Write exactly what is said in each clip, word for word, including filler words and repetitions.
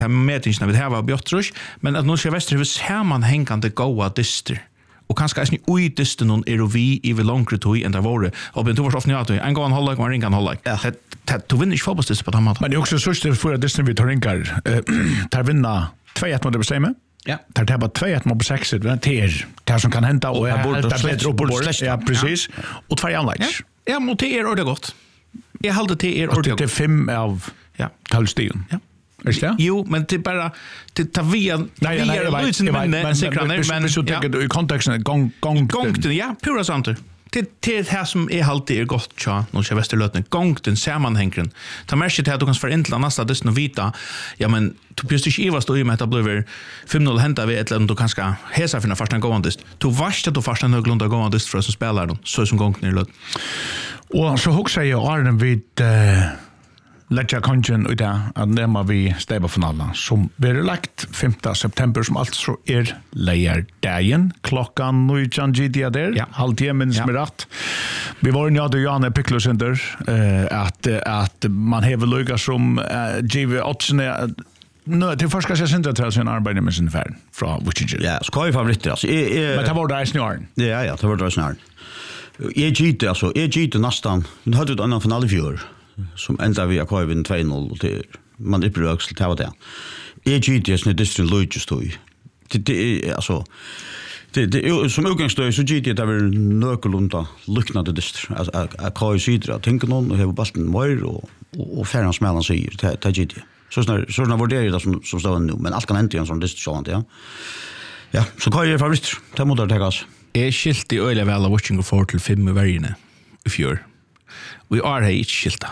här mätningen vi har bjottrus, men att Norska Väster har sammanhängande goda dyster. Och kanske är ni oj dyster någon är vi i vi långre tog än där var det. Och ben tog oss ofta att en gång hålla och en gång hålla. Det du vinner inte fotbollsdyster på den måten. Men det är också så att för att dyster vi tar rinkar tar vinna två ett mot det bestämmer. Ja. Tar det bara två ett mot sex det är det som kan hända och är bättre och bort. Ja, precis. Och två anlägg. Ja, mot det är det gott. Jag håller till er ordentligt. Det är fem av ja, halvstion. Ja. Är det? Jo, men det bara det tar vi en vi är lite men men säkert men så tycker du i kontexten gång gång gångten ja, pura sant. Det det här som är alltid är gott tja, Norska Västerlöten gångten sammanhängen. Ta märke till att du kan för intla nästa det nu vita. Ja, men du blir inte ivast då i med att blir fem noll hämta vi ett eller du kanske hesa för första gången. Du varst att du första höglunda gången för att spela dem så som gångten är löt. Och så huxar jag Arden vid Letja kongen ut där att nämma vi stäba finalen som blir lagt femte september som alltså är lejer dagen klockan nio G D där ja. halv tio minns ja. med rätt. Vi var ju då Janne Picklo Center eh att att man har lugga som uh, G V åtta no det första ska sen till sin arbete med sin färd från Wichita. Ja, ska ju favoriter alltså. Men det var där snarare. Ja, ja, det var där snarare. Jag gick alltså, jag gick nästan. Vi hade ett annat final i fjol. Som enda vi har kvar två noll till man är bröks till vad det. Är G T S nu district Lucas då. Det det alltså det det som utgångsstöd så G T det var nökelunda luknade district alltså a kvar sidra tänker någon och har basten mer och och färran smälan säger det G T. Så snar så snar var det som som står nu men allt kan hända i en sån district så ja. Ja, så kvar är favorit. Det måste ta gas. Är skilt i öle väl av watching for till fem i värjene i fjör. Vi are här i skilta.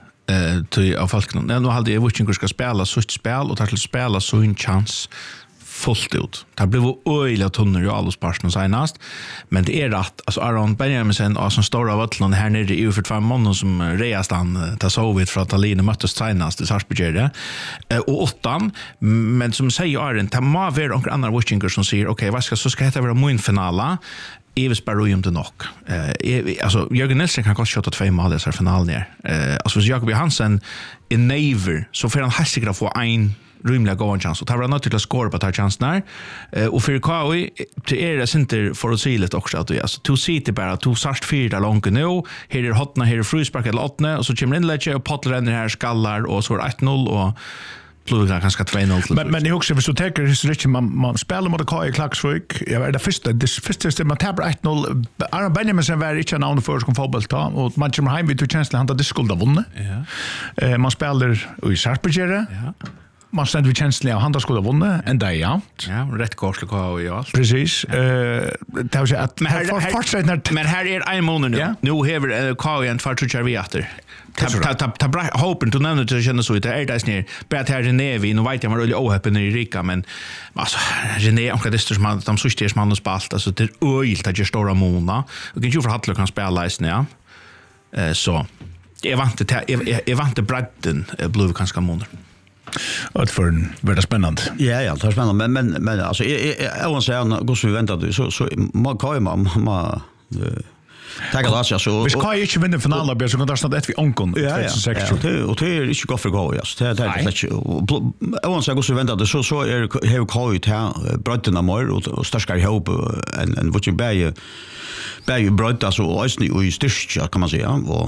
Eh till av folk nu. Nu hade jag watching ska spela så ett spel och ta till spela så en chans fullt ut. Det blev öliga tunnor i allos parsen senast, men det är rätt alltså Aron Benjaminsen och som står av allan här nere i för två månader som reastan ta Sovjet för att Aline möttes senast i Sarsbygere. Eh och åttan men som säger Aron ta må vara några andra watchingers som säger okej, vad ska så ska det vara min finala. Eves Barroyum det nog. Eh alltså Jörgen Nilsson kan kosta två mål i så finalen ner. Eh alltså Jakob Johansen i Never så för han hastigt få en rymliga gåan chans och tar han att skora på tar chansen där. Eh och för K I till är det inte för att se lite också att alltså to city bara to sart fyra långt nu. Här är hotna här är fruspark eller åttna och så kommer in läge och Potter den här skallar och så är ett noll och Pluga ganska två noll. Men men jag också så tänker det riktigt man man spelar mot K I Klaxvik. Jag var det första det första det man tar ett noll. Aron Benjaminsen var inte någon för som fotboll ta och man kommer hem vid två chanser han hade skulle vunnit. Ja. Eh man spelar i Sarpsborg. Ja. Man ständ vid känslan av han skulle vunnit ända ja. Ja, rätt kort och ja. Precis. Eh det var så att men här men här är en månad nu. Nu har K I en för tror vi efter. Ta ta ta bra hopen to nämna det känns så det är där snär. Bättre här René vi nu vet jag var really ohappen i Rika men alltså René och det är som de susters man och spalt alltså det är öjligt att göra stora måna. Och kan ju för Hattler kan spela i ja. Eh så jag vant det jag vant det bredden blev ganska månader. Och för en väldigt spännande. Ja ja, det är spännande men men men alltså jag jag vill säga hur så vi väntar så så man kan ju man man tack alltså så. Vi ska ju inte vinna finalen blir så kan det snart ett vi onkon tjugosex och det och det är inte gott för gå ja. Det det är inte. Jag vill säga hur så väntar det så så är har K I här bröderna mer och starkare ihop en en vad ju bäge bäge bröder så ösni och styrka kan man säga och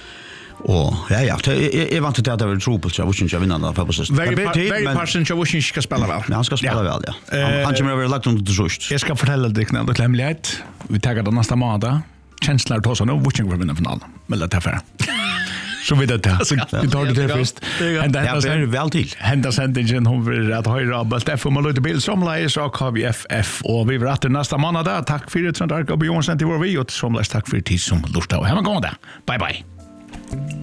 Och ja ja, jag vant till att det var trubbel så jag vill inte för precis. Very person jag vill ska spela väl. Ja, han ska spela väl ja. Han kommer över lagt under just. Jag ska förtälla dig knappt hemlighet. Vi tar det nästa månad. Chancellor tar så nu watching för vinna finalen. Men det är fair. Så vid det alltså vi tar det där först. Och det är väl till. Hända sändningen hon vill att höra Abel F och Malute Bill som läs och K V F F och vi vill att nästa månad där. Tack för det Trent Ark och Björn Sent i vår video som läs tack för tid som lustar och ha en god dag. Bye bye.